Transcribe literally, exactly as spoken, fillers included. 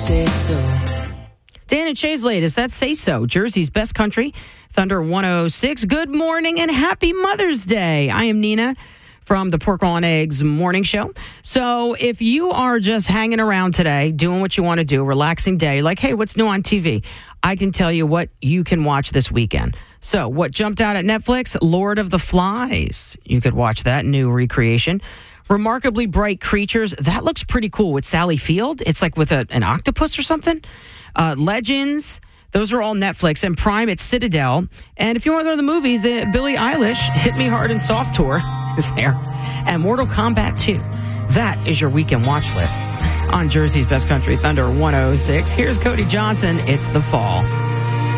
say so. Dan and Shay's latest, that's Say So, Jersey's best country, Thunder one oh six. Good morning and happy Mother's Day. I am Nina from the Pork Roll and Eggs morning show. So if you are just hanging around today, doing what you want to do, relaxing day, like, hey, what's new on T V? I can tell you what you can watch this weekend. So what jumped out at Netflix? Lord of the Flies. You could watch that new recreation. Remarkably Bright Creatures. That looks pretty cool with Sally Field. It's like with a, an octopus or something. Uh, Legends. Those are all Netflix. And Prime, it's Citadel. And if you want to go to the movies, the Billie Eilish, Hit Me Hard and Soft Tour is there. And Mortal Kombat two. That is your weekend watch list on Jersey's Best Country, Thunder one oh six. Here's Cody Johnson. It's the fall.